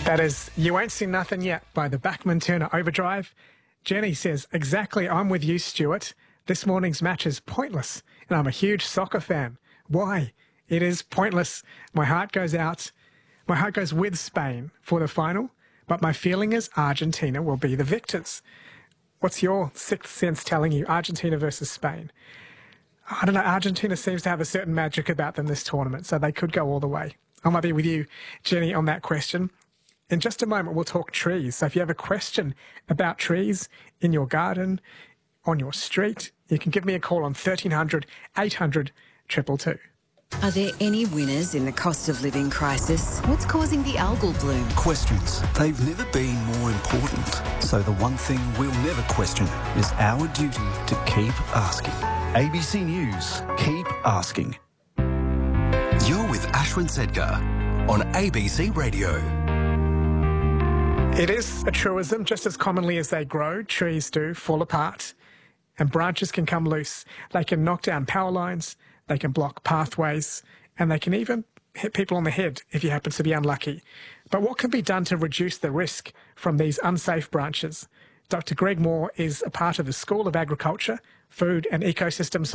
That is You Ain't Seen Nothing Yet by the Bachman Turner Overdrive. Jenny says, exactly, I'm with you, Stuart. This morning's match is pointless, and I'm a huge soccer fan. Why? It is pointless. My heart goes with Spain for the final, but my feeling is Argentina will be the victors. What's your sixth sense telling you? Argentina versus Spain. I don't know, Argentina seems to have a certain magic about them this tournament, so they could go all the way. I might be with you, Jenny, on that question. In just a moment, we'll talk trees. So if you have a question about trees in your garden, on your street, you can give me a call on 1300 800 222. Are there any winners in the cost of living crisis? What's causing the algal bloom? Questions. They've never been more important. So the one thing we'll never question is our duty to keep asking. ABC News. Keep asking. You're with Ashwin Sedgar on ABC Radio. It is a truism, just as commonly as they grow, trees do fall apart and branches can come loose. They can knock down power lines, they can block pathways, and they can even hit people on the head if you happen to be unlucky. But what can be done to reduce the risk from these unsafe branches? Dr. Greg Moore is a part of the School of Agriculture, Food and Ecosystems